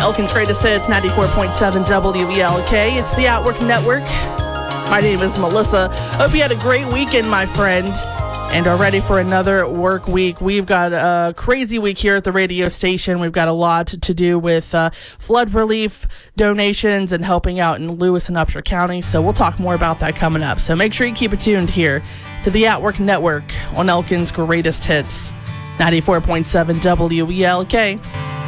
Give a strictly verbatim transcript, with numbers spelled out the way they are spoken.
Elkin's Greatest Hits, ninety-four point seven W E L K. It's the Outwork Network. My name is Melissa. Hope you had a great weekend, my friend, and are ready for another work week. We've got a crazy week here at the radio station. We've got a lot to do with uh, flood relief donations and helping out in Lewis and Upshur County. So we'll talk more about that coming up. So make sure you keep it tuned here to the Outwork Network on Elkin's Greatest Hits, ninety-four point seven W E L K.